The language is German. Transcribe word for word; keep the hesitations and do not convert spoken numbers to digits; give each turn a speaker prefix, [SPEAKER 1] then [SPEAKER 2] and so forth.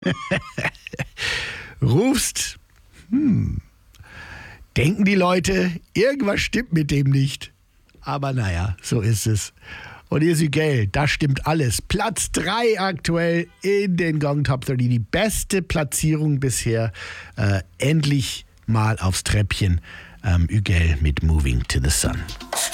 [SPEAKER 1] Rufst. Hm. Denken die Leute, irgendwas stimmt mit dem nicht. Aber naja, so ist es. Und ihr Sigel, da stimmt alles. Platz drei aktuell in den Gong Top dreißig. Die beste Platzierung bisher. Äh, endlich mal aufs Treppchen. Ähm, Ügel mit Moving to the Sun.